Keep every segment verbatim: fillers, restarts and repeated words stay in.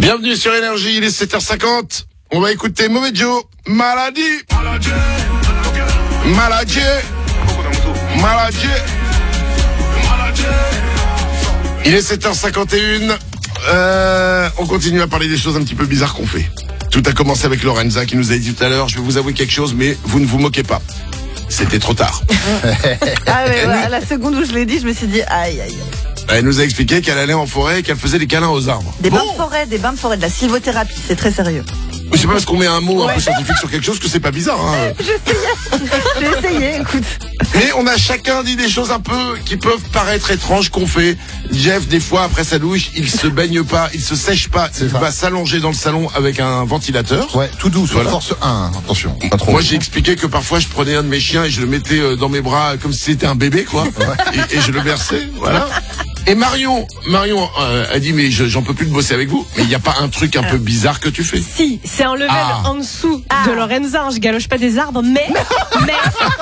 Bienvenue sur Énergie, il est sept heures cinquante. On va écouter Mauvais Joe, Maladie. Maladie. Maladie. Il est sept heures cinquante et une. Euh, on continue à parler des choses un petit peu bizarres qu'on fait. Tout a commencé avec Lorenza qui nous a dit tout à l'heure, je vais vous avouer quelque chose, mais vous ne vous moquez pas. C'était trop tard. Ah mais ouais, à la seconde où je l'ai dit, je me suis dit aïe aïe. Elle nous a expliqué qu'elle allait en forêt et qu'elle faisait des câlins aux arbres. Des bon. bains de forêt, des bains de forêt, de la sylvothérapie, c'est très sérieux. Mais c'est pas parce qu'on met un mot ouais. un peu scientifique sur quelque chose que c'est pas bizarre. Hein. J'essayais, j'ai essayé, écoute. Mais on a chacun dit des choses un peu qui peuvent paraître étranges qu'on fait. Jeff, des fois, après sa douche, il se baigne pas, il se sèche pas, il va s'allonger dans le salon avec un ventilateur. Ouais, tout doux, voilà. Force un, attention, pas trop. Moi, j'ai expliqué que parfois, je prenais un de mes chiens et je le mettais dans mes bras comme si c'était un bébé, quoi. Ouais. Et, et je le berçais, voilà. Et Marion, Marion euh, a dit mais je, j'en peux plus de bosser avec vous. Mais il n'y a pas un truc un peu bizarre que tu fais? Si, c'est un level ah. en dessous ah. de Lorenza. Je galoche pas des arbres, mais mais,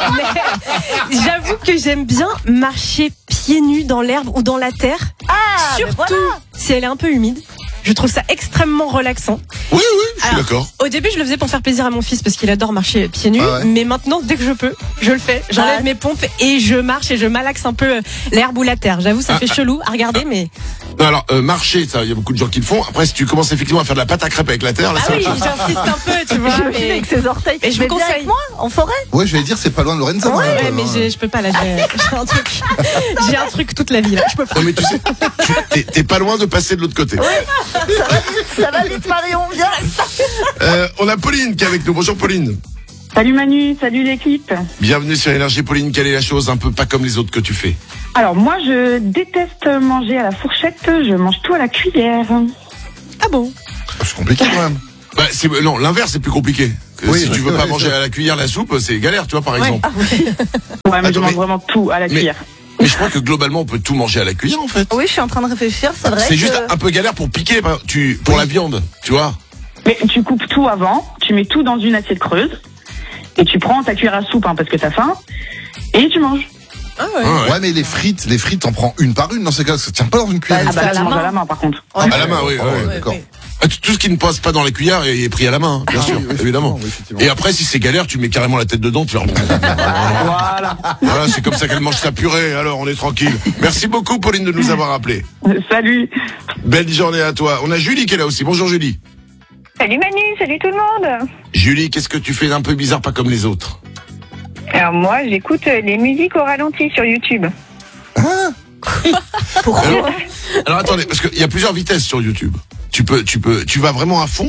mais j'avoue que j'aime bien marcher pieds nus dans l'herbe ou dans la terre. Ah, surtout voilà. si elle est un peu humide. Je trouve ça extrêmement relaxant. Oui, oui, je suis Alors, d'accord. Au début, je le faisais pour faire plaisir à mon fils parce qu'il adore marcher pieds nus. Ah ouais. Mais maintenant, dès que je peux, je le fais. J'enlève ah. mes pompes et je marche et je malaxe un peu l'herbe ou la terre. J'avoue, ça ah, fait ah, chelou à regarder, ah, mais... Non, alors, euh, marcher, ça, il y a beaucoup de gens qui le font. Après, si tu commences effectivement à faire de la pâte à crêpes avec la terre, là, ah ça oui, va. j'insiste un peu, tu vois. Je mais... avec ses orteils. Et je vous conseille. Avec moi, en forêt. Ouais, je vais dire, c'est pas loin de Lorenza. Ouais, hein, ouais mais j'ai, je peux pas, là, j'ai, j'ai un truc. J'ai un truc toute la vie, là. Je peux pas. Non, mais tu sais, tu, t'es, t'es pas loin de passer de l'autre côté. Oui, ça va vite, ça va vite, Marion, viens. Euh, on a Pauline qui est avec nous. Bonjour, Pauline. Salut Manu, salut l'équipe. Bienvenue sur Énergie. Pauline, quelle est la chose un peu pas comme les autres que tu fais? Alors moi je déteste manger à la fourchette, je mange tout à la cuillère. Ah bon? C'est compliqué quand même. Bah, c'est, non, l'inverse c'est plus compliqué. Oui, si tu veux oui, pas oui, manger ça. à la cuillère la soupe, c'est galère, tu vois, par ouais. exemple. Ah, oui. Ouais, mais Attends, je mange mais, vraiment tout à la mais, cuillère. Mais je crois que globalement on peut tout manger à la cuillère en fait. Oui, je suis en train de réfléchir, c'est vrai C'est que... juste un peu galère pour piquer, tu, pour oui. la viande, tu vois. Mais tu coupes tout avant, tu mets tout dans une assiette creuse, et tu prends ta cuillère à soupe, hein, parce que t'as faim, et tu manges. Ah ouais. Ah ouais. ouais, mais les frites, les frites, t'en prends une par une dans ces cas, ça tient pas dans une cuillère. Ah bah là, je mange à la main par contre. Ouais. À la main, oui, oh, ouais, ouais, ouais, d'accord. ouais. Tout ce qui ne passe pas dans la cuillère est pris à la main, bien ah, sûr, oui, évidemment. Oui, et après, si c'est galère, tu mets carrément la tête dedans, tu leur... Voilà. Voilà, c'est comme ça qu'elle mange sa purée, alors on est tranquille. Merci beaucoup, Pauline, de nous avoir appelés. Salut. Belle journée à toi. On a Julie qui est là aussi. Bonjour, Julie. Salut Manu, salut tout le monde. Julie, qu'est-ce que tu fais d'un peu bizarre, pas comme les autres? Alors moi, j'écoute les musiques au ralenti sur YouTube. Hein? Pourquoi? alors, alors attendez, parce qu'il y a plusieurs vitesses sur YouTube. Tu peux, tu peux, tu vas vraiment à fond?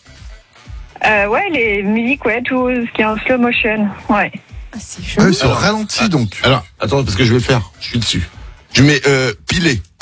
Euh, ouais, les musiques, ouais, tout ce qui est en slow motion, ouais. Ah, c'est ah, chelou. c'est au ralenti donc. Alors, attends, parce que je vais le faire. Je suis dessus. Je mets euh, pilé.